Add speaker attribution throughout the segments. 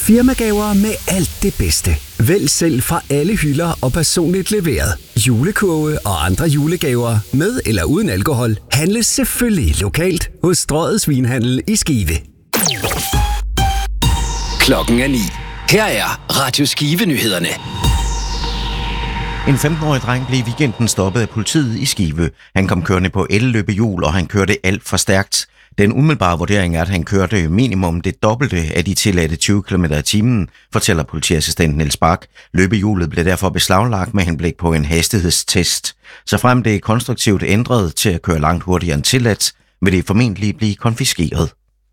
Speaker 1: Firmagaver med alt det bedste. Vælg selv fra alle hylder og personligt leveret. Julekurve og andre julegaver med eller uden alkohol handles selvfølgelig lokalt hos Strøget Vinhandel i Skive.
Speaker 2: Klokken er 9. Her er Radio Skive-nyhederne.
Speaker 3: En 15-årig dreng blev i weekenden stoppet af politiet i Skive. Han kom kørende på elløbehjul, og han kørte alt for stærkt. Den umiddelbare vurdering er, at han kørte minimum det dobbelte af de tilladte 20 km i timen, fortæller politiassistent Niels Bak. Løbehjulet blev derfor beslaglagt med henblik på en hastighedstest. Så frem det er konstruktivt ændret til at køre langt hurtigere end tilladt, vil det formentlig blive konfiskeret.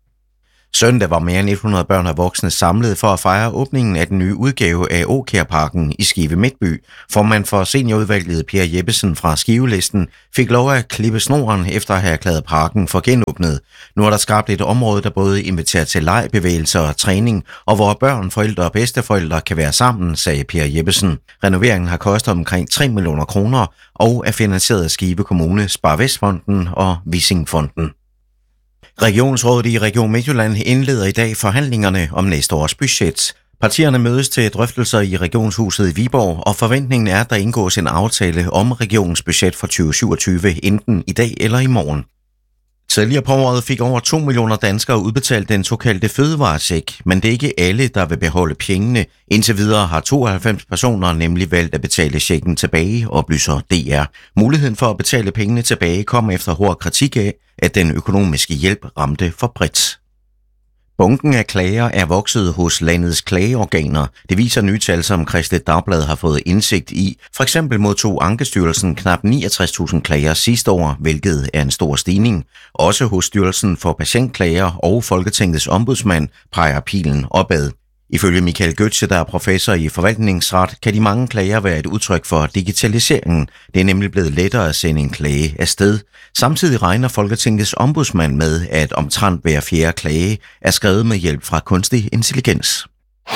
Speaker 3: Søndag var mere end 100 børn og voksne samlet for at fejre åbningen af den nye udgave af Åkærparken i Skive Midtby. Formand for seniorudvalget Per Jeppesen fra Skivelisten fik lov at klippe snoren efter at have erklæret parken for genåbnet. Nu er der skabt et område, der både inviterer til leg, bevægelser og træning, og hvor børn, forældre og bedsteforældre kan være sammen, sagde Per Jeppesen. Renoveringen har kostet omkring 3 millioner kroner og er finansieret af Skive Kommune, Sparevestfonden og Vissingfonden. Regionsrådet i Region Midtjylland indleder i dag forhandlingerne om næste års budget. Partierne mødes til drøftelser i Regionshuset i Viborg, og forventningen er, at der indgås en aftale om regionens budget for 2027 enten i dag eller i morgen. Tidligere på året fik over 2 millioner danskere udbetalt den såkaldte fødevarecheck, men det er ikke alle, der vil beholde pengene. Indtil videre har 92 personer nemlig valgt at betale checken tilbage, oplyser DR. Muligheden for at betale pengene tilbage kom efter hård kritik af, at den økonomiske hjælp ramte for bredt. Bunken af klager er vokset hos landets klageorganer. Det viser nye tal, som Kristeligt Dagblad har fået indsigt i. For eksempel modtog Ankestyrelsen knap 69.000 klager sidste år, hvilket er en stor stigning. Også hos Styrelsen for Patientklager og Folketingets ombudsmand peger pilen opad. Ifølge Michael Götze, der er professor i forvaltningsret, kan de mange klager være et udtryk for digitaliseringen. Det er nemlig blevet lettere at sende en klage afsted. Samtidig regner Folketingets ombudsmand med, at omtrent hver fjerde klage er skrevet med hjælp fra kunstig intelligens.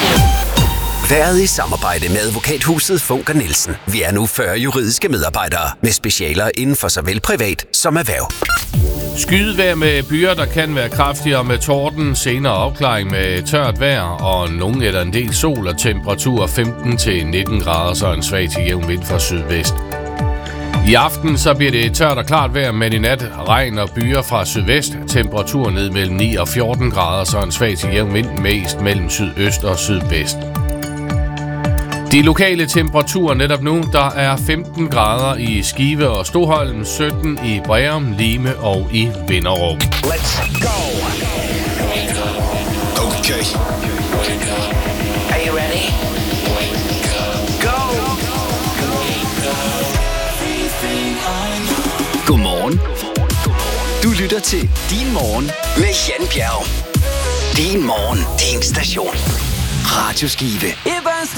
Speaker 2: Været i samarbejde med advokathuset Funker Nielsen. Vi er nu 40 juridiske medarbejdere med specialer inden for såvel privat som erhverv.
Speaker 4: Skydevejr med byer, der kan være kraftigere med torden, senere opklaring med tørt vejr og nogen eller en del sol og temperatur 15-19 grader, så en svag til jævn vind fra sydvest. I aften så bliver det tørt og klart vejr, men i nat regn og byer fra sydvest. Temperatur ned mellem 9 og 14 grader, så en svag til jævn vind mest mellem sydøst og sydvest. De lokale temperaturer netop nu, der er 15 grader i Skive og Stoholm, 17 i Breum, Lime og i Vinderup.
Speaker 2: Let's go! Okay. Are you ready? Go! Godmorgen. Du lytter til Din Morgen med Jan Bjerg. Din Morgen, din station. Radio Skive.